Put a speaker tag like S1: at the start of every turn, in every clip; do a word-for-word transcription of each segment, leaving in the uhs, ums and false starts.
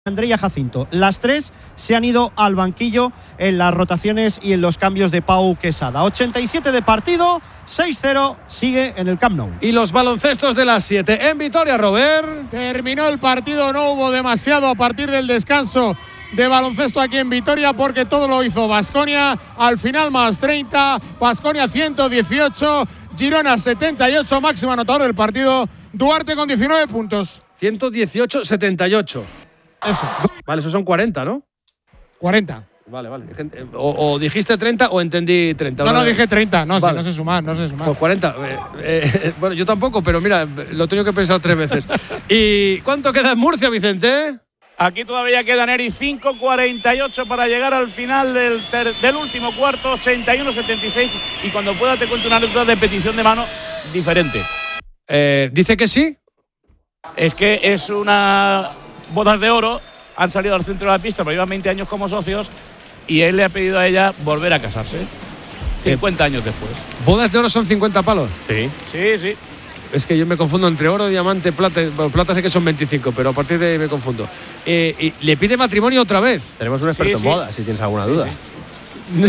S1: Andrea Jacinto. Las tres se han ido al banquillo en las rotaciones y en los cambios de Pau Quesada. ochenta y siete de partido, seis cero, sigue en el Camp Nou.
S2: Y los baloncestos de las siete en Vitoria, Robert.
S3: Terminó el partido, no hubo demasiado a partir del descanso de baloncesto aquí en Vitoria porque todo lo hizo Baskonia. Al final más treinta, Baskonia ciento dieciocho, Girona setenta y ocho, máximo anotador del partido, Duarte con diecinueve puntos.
S2: ciento dieciocho setenta y ocho.
S3: Eso.
S2: Vale, esos son cuarenta, ¿no?
S3: cuarenta.
S2: Vale, vale. O, o dijiste treinta o entendí treinta.
S3: No, no, dije treinta. No,
S2: vale.
S3: sí, no sé sumar, no sé sumar.
S2: Pues cuarenta. Eh, eh, bueno, yo tampoco, pero mira, lo he tenido que pensar tres veces. ¿Y cuánto queda en Murcia, Vicente?
S4: Aquí todavía queda Neri, cinco cuarenta y ocho para llegar al final del, ter, del último cuarto, ochenta y uno setenta y seis. Y cuando pueda te cuento una anécdota de petición de mano diferente.
S2: Eh, ¿Dice que sí?
S4: Es que es una bodas de oro, han salido al centro de la pista, pero llevan veinte años como socios y él le ha pedido a ella volver a casarse. cincuenta años después.
S2: ¿Bodas de oro son cincuenta palos?
S4: Sí. Sí, sí.
S2: Es que yo me confundo entre oro, diamante, plata. Bueno, plata sé que son veinticinco, pero a partir de ahí me confundo. Eh, y le pide matrimonio otra vez.
S5: Tenemos un experto
S4: sí,
S5: en
S4: sí.
S5: bodas, si tienes alguna duda.
S2: Sí,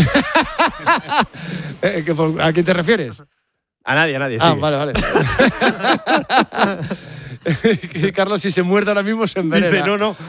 S2: sí. ¿A quién te refieres?
S5: A nadie, a nadie.
S2: Ah,
S5: sigue.
S2: vale, vale. Carlos, si se muerde ahora mismo se envenena.
S5: Dice, no, no.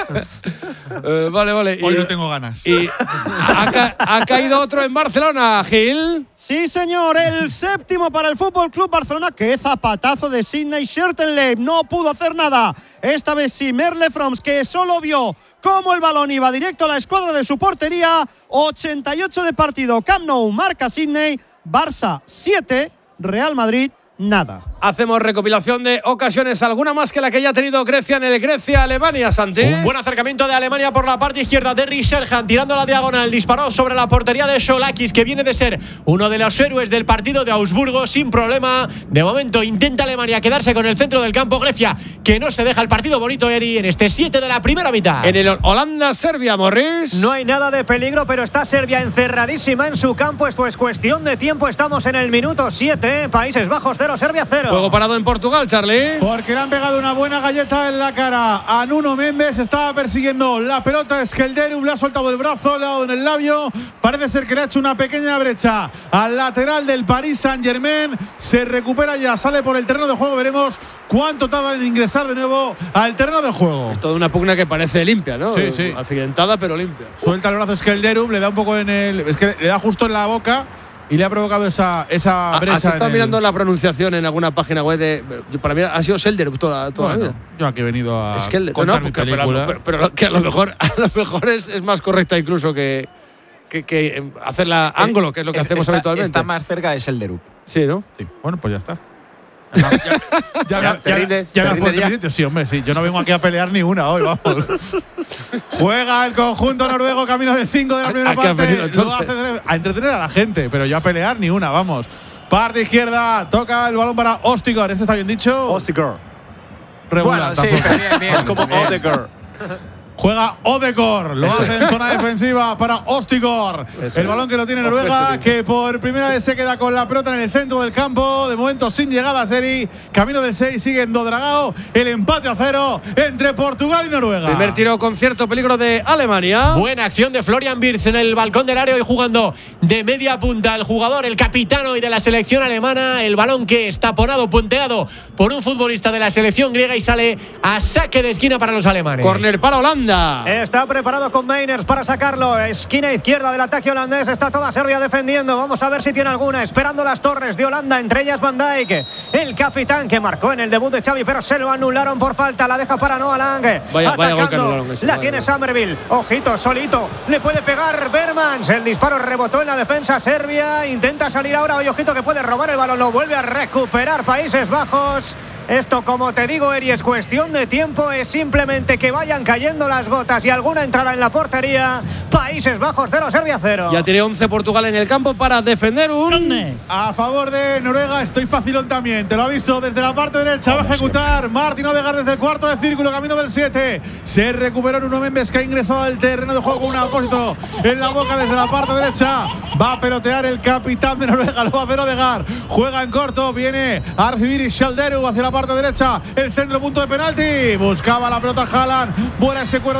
S2: eh, vale, vale.
S6: Hoy
S2: y,
S6: no tengo ganas.
S2: Y ha, ca ha caído otro en Barcelona, Gil.
S1: Sí, señor, el séptimo para el Fútbol Club Barcelona. ¡Qué zapatazo de Sidney Schertenleib! No pudo hacer nada. Esta vez sí, Merle Froms, que solo vio cómo el balón iba directo a la escuadra de su portería. ochenta y ocho de partido. Camp Nou marca Sidney. Barça siete, Real Madrid nada.
S2: Hacemos recopilación de ocasiones, alguna más que la que ya ha tenido Grecia en el Grecia-Alemania, Santi.
S7: Un buen acercamiento de Alemania por la parte izquierda de Serhan, tirando la diagonal, disparó sobre la portería de Solakis, que viene de ser uno de los héroes del partido de Augsburgo, sin problema. De momento intenta Alemania quedarse con el centro del campo. Grecia, que no se deja el partido bonito, Eri, en este siete de la primera mitad.
S2: En el Holanda-Serbia, Morris.
S8: No hay nada de peligro, pero está Serbia encerradísima en su campo. Esto es cuestión de tiempo. Estamos en el minuto siete. Países Bajos cero, Serbia cero.
S2: Juego parado en Portugal, Charlie.
S6: Porque le han pegado una buena galleta en la cara a Nuno Méndez. Estaba persiguiendo la pelota. Skelderup le ha soltado el brazo, le ha dado en el labio. Parece ser que le ha hecho una pequeña brecha al lateral del Paris Saint-Germain. Se recupera ya, sale por el terreno de juego. Veremos cuánto tarda en ingresar de nuevo al terreno de juego.
S2: Es toda una pugna que parece limpia, ¿no?
S6: Sí, sí.
S2: Accidentada, pero limpia.
S6: Suelta el brazo Skelderup, le da un poco en el… Es que le da justo en la boca. Y le ha provocado esa, esa brecha.
S2: ¿Has estado
S6: en
S2: mirando
S6: el…
S2: la pronunciación en alguna página web de… Para mí ha sido Selderup toda, toda
S6: Bueno,
S2: la vida.
S6: yo aquí he venido a
S2: Es que el,
S6: contar
S2: no,
S6: mi
S2: porque,
S6: película.
S2: pero, pero, pero que a lo mejor, a lo mejor es, es más correcta incluso que, que, que hacerla ángulo, que es lo que
S5: Es-
S2: hacemos
S5: está,
S2: habitualmente.
S5: Está más cerca de Selderup.
S2: Sí, ¿no?
S6: Sí, bueno, pues ya está. Ya, ya, ya,
S5: Ya, te
S6: ya,
S5: rindes,
S6: ya
S5: te
S6: me has
S5: rindes
S6: puesto
S5: ya.
S6: mi sitio. Sí, hombre, sí. Yo no vengo aquí a pelear ni una hoy, vamos. Juega el conjunto noruego camino del cinco de la
S2: ¿A-
S6: primera
S2: a qué has
S6: parte.
S2: venido,
S6: Lo
S2: entonces?
S6: hace a entretener a la gente, pero yo a pelear ni una, vamos. Parte izquierda, toca el balón para Ostigor. ¿Este está bien dicho?
S5: Ostigor.
S6: Regular,
S5: Bueno, sí,
S6: tampoco.
S5: pero bien, bien, como
S6: Bien.
S5: Odegaard.
S6: Juega Odegaard, lo hace en zona defensiva para Ostigor. El balón que lo tiene Noruega, que por primera vez se queda con la pelota en el centro del campo. De momento sin llegada, Seri. Camino del seis, sigue en Dodragao. El empate a cero entre Portugal y Noruega.
S2: Primer tiro con cierto peligro de Alemania.
S7: Buena acción de Florian Wirtz en el balcón del área y jugando de media punta el jugador, el capitano y de la selección alemana. El balón que está taponado, punteado por un futbolista de la selección griega y sale a saque de esquina para los alemanes.
S2: Corner para Holanda.
S8: Está preparado con Meiners para sacarlo. Esquina izquierda del ataque holandés. Está toda Serbia defendiendo. Vamos a ver si tiene alguna. Esperando las torres de Holanda, entre ellas Van Dijk. El capitán que marcó en el debut de Xavi, pero se lo anularon por falta. La deja para Noah Lang.
S2: Vaya- vaya gol que
S8: Atacando.
S2: anularon ese,
S8: La
S2: vale,
S8: tiene
S2: vale.
S8: Summerville. Ojito, solito. Le puede pegar Bermans. El disparo rebotó en la defensa serbia. Intenta salir ahora. Oye, ojito que puede robar el balón. Lo vuelve a recuperar Países Bajos. Esto, como te digo, Eri, es cuestión de tiempo. Es simplemente que vayan cayendo las gotas y alguna entrará en la portería. Países Bajos cero, Serbia cero.
S2: Ya tiene once Portugal en el campo para defender un…
S6: A favor de Noruega, estoy facilón también. Te lo aviso, desde la parte derecha va a ejecutar Martin Odegaard desde el cuarto de círculo, camino del siete. Se recuperó Nuno Méndez, que ha ingresado al terreno de juego con un apósito en la boca desde la parte derecha. Va a pelotear el capitán de Noruega, lo va a hacer Odegaard. Juega en corto, viene a recibir Skelderup hacia la parte parte derecha. El centro, punto de penalti. Buscaba la pelota Haaland. Buena ese cuero